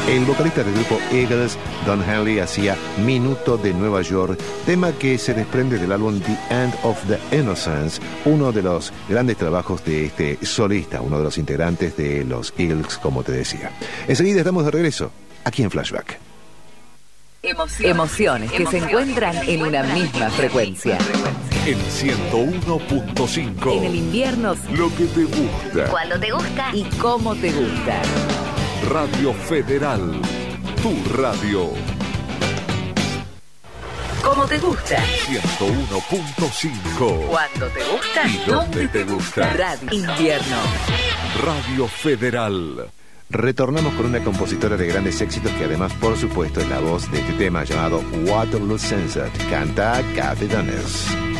El vocalista del grupo Eagles, Don Henley, hacía Minuto de Nueva York, tema que se desprende del álbum The End of the Innocence, uno de los grandes trabajos de este solista, uno de los integrantes de los Eagles, como te decía. Enseguida estamos de regreso, aquí en Flashback. Emociones que se encuentran en una misma frecuencia. En 101.5. En el invierno, lo que te gusta. Cuando te gusta y cómo te gusta. Radio Federal, tu radio. ¿Cómo te gusta? 101.5. Cuando te gusta y dónde te gusta. Radio Invierno. Radio Federal. Retornamos con una compositora de grandes éxitos que además, por supuesto, es la voz de este tema llamado Waterloo Sunset. Canta Kathy Donners.